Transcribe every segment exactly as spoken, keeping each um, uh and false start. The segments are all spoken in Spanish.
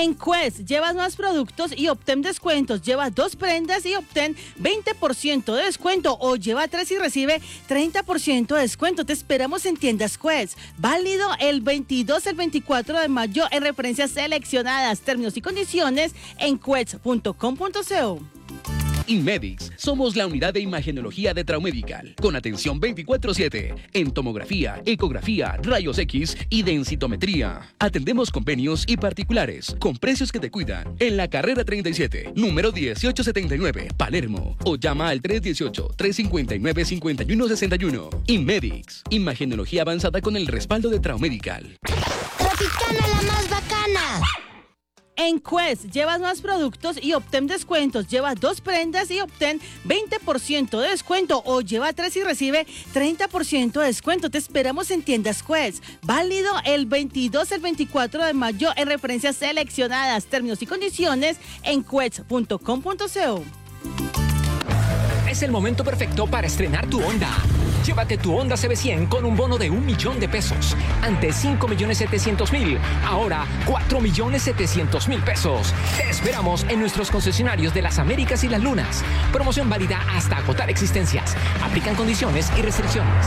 En Quest, llevas más productos y obtén descuentos. Lleva dos prendas y obtén veinte por ciento de descuento. O lleva tres y recibe treinta por ciento de descuento. Te esperamos en tiendas Quest. Válido el veintidós al veinticuatro de mayo en referencias seleccionadas. Términos y condiciones en quest punto com punto co. Inmedix, somos la unidad de imagenología de Traumedical, con atención veinticuatro siete, en tomografía, ecografía, rayos X y densitometría. Atendemos convenios y particulares, con precios que te cuidan, en la carrera treinta y siete, número dieciocho setenta y nueve, Palermo, o llama al tres uno ocho, tres cinco nueve, cinco uno seis uno. Inmedix, imagenología avanzada con el respaldo de Traumedical. Tropicana la más bacana. En Quest, llevas más productos y obtén descuentos. Lleva dos prendas y obtén veinte por ciento de descuento. O lleva tres y recibe treinta por ciento de descuento. Te esperamos en tiendas Quest. Válido el veintidós al veinticuatro de mayo en referencias seleccionadas. Términos y condiciones en quest punto com punto co. Es el momento perfecto para estrenar tu Honda. Llévate tu Honda C B cien con un bono de un millón de pesos. Antes cinco millones setecientos mil, ahora cuatro millones setecientos mil pesos. Te esperamos en nuestros concesionarios de las Américas y las Lunas. Promoción válida hasta agotar existencias. Aplican condiciones y restricciones.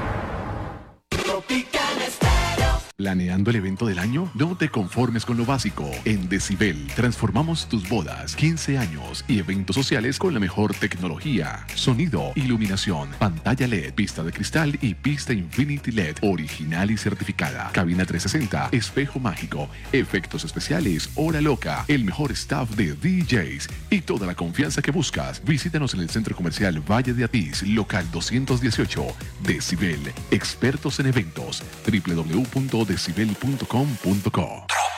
¿Planeando el evento del año? No te conformes con lo básico. En Decibel transformamos tus bodas, quince años y eventos sociales con la mejor tecnología. Sonido, iluminación, pantalla L E D, pista de cristal y pista Infinity L E D, original y certificada. Cabina trescientos sesenta, espejo mágico, efectos especiales, hora loca, el mejor staff de D Js y toda la confianza que buscas. Visítanos en el Centro Comercial Valle de Atiz, local doscientos dieciocho. Decibel, expertos en eventos. w w w punto decibel punto com punto co.